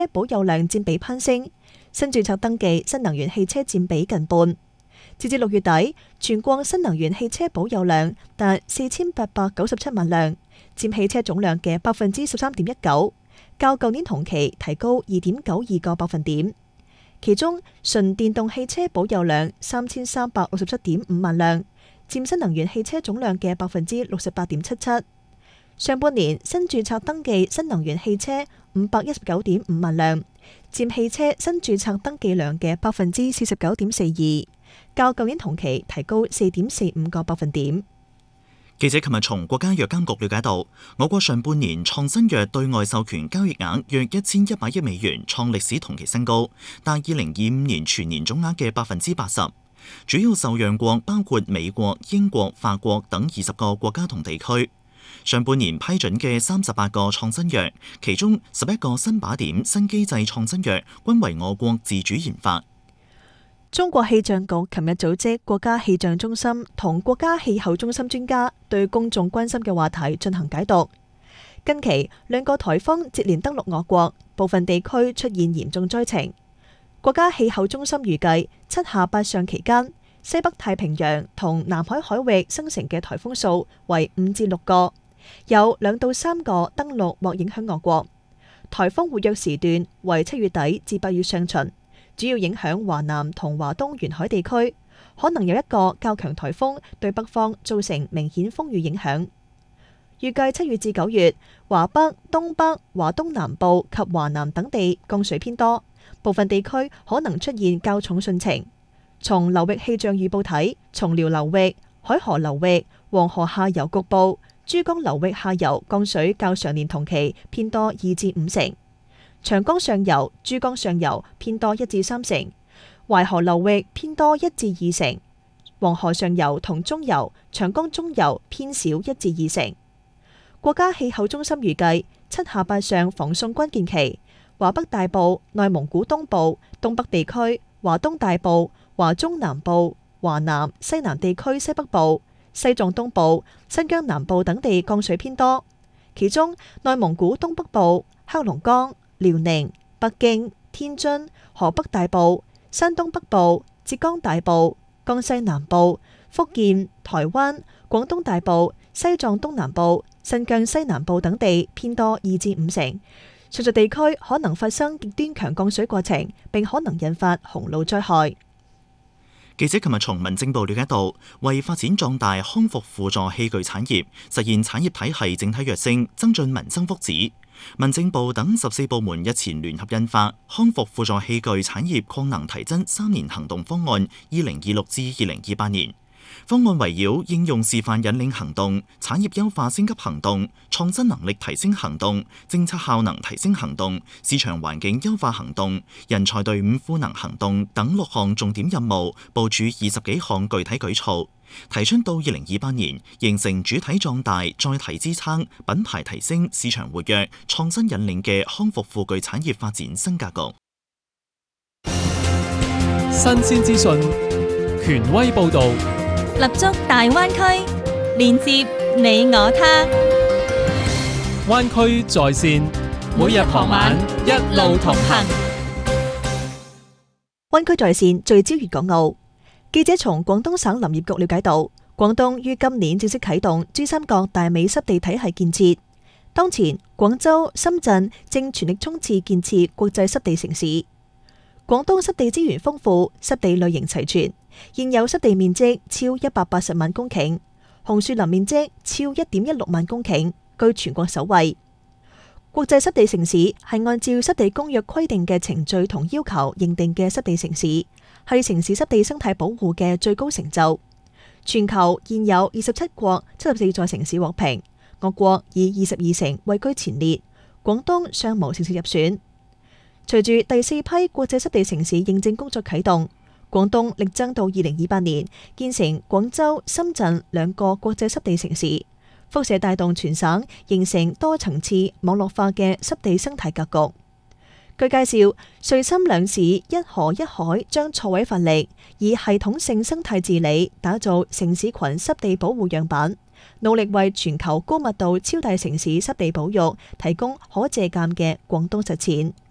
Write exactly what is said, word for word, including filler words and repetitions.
保有量佔比攀升，新註冊登記新能源汽車佔比近半。截至六月底，全國新能源汽車保有量達四千八百九十七萬輛，佔汽車總量嘅百分之十三點一九，較舊年同期提高二點九二個百分點。其中，純電動汽車保有量三千三百六十七點五萬輛，佔新能源汽車總量嘅百分之六十八點七七。上半年新註冊登記新能源汽車五百一十九點五萬輛，佔汽車新註冊登記量嘅百分之四十九點四二，較舊年同期提高四點四五個百分點。 記者琴日從國家藥監局了解到，我國上半年創新藥對外授權交易額約一千一百億美元，創歷史同期新高，達二零二五年全年總額嘅百分之八十。主要受讓國包括美國、英國、法國等二十個國家同地區。上半年批准嘅三十八個創新藥，其中十一個新靶點新機制創新藥均為我國自主研發。 中國氣象局琴日組織國家氣象中心同國家氣候中心專家對公眾關心嘅話題進行解讀。近期兩個颱風接連登陸我國，部分地區出現嚴重災情。國家氣候中心預計七下八上期間，西北太平洋同南海海域生成嘅颱風數為五至六個，有兩到三個登陸或影響我國。颱風活躍時段為七月底至八月上旬。主要影響華南同華東沿海地區，可能有一個較強颱風對北方造成明顯風雨影響。預計七月至九月，華北、東北、華東南部及華南等地降水偏多，部分地區可能出現較重汛情。從流域氣象預報睇，從遼流域、海河流域、黃河下游局部、珠江流域下游降水較上年同期偏多二至五成。長江上游、珠江上游偏多一至三成，淮河流域偏多一至二成，黃河上游同中游、長江中游偏少一至二成。國家氣候中心預計七下八上防汛關鍵期，華北大部、內蒙古東部、東北地區、華東大部、華中南部、華南、西南地區西北部、西藏東部、新疆南部等地降水偏多，其中內蒙古東北部、黑龍江、遼寧、北京、天津、河北大部、山東北部、浙江大部、江西南部、福建、台灣、廣東大部、西藏東南部、新疆西南部等地偏多二至五成。上述地區可能發生極端強降水過程，並可能引發洪澇災害。 記者琴日從民政部了解到，為發展壯大康復輔助器具產業，實現產業體系整體躍升，增進民生福祉，民政部等十四部門日前聯合印發《康復輔助器具產業擴能提增三年行動方案》（二零二六至二零二八年）。方案圍繞應用示範引領行動、產業優化升級行動、創新能力提升行動、政策效能提升行動、市場環境優化行動、人才隊伍賦能行動等六項重點任務，部署二十幾項具體舉措，提出到二零二八年形成主體壯大、載體支撐、品牌提升、市場活躍、創新引領嘅康復輔具產業發展新格局。 新鮮資訊，權威報導。 立足大灣區，連接你我他。 灣區在線，每日傍晚一路同行。 灣區在線聚焦粵港澳。記者從廣東省林業局了解到，廣東於今年正式啟動珠三角大尾濕地體系建設。當前，廣州、深圳正全力衝刺建設國際濕地城市。廣東濕地資源豐富，濕地類型齊全。現有濕地面積超一百八十萬公頃，紅樹林面積超一點一六萬公頃，居全國首位。國際濕地城市係按照濕地公約規定嘅程序同要求認定嘅濕地城市，係城市濕地生態保護嘅最高成就。全球現有二十七國七十四座城市獲評，我國以二十二城位居前列，廣東尚無城市入選。隨住第四批國際濕地城市認證工作啟動，廣東力爭到二零二八年建成廣州、深圳兩個國際濕地城市，輻射帶動全省形成多層次網絡化嘅濕地生態格局。據介紹，穗深兩市一河一海將錯位發力，以系統性生態治理打造城市群濕地保護樣板，努力為全球高密度超大城市濕地保育提供可借鑒嘅廣東實踐。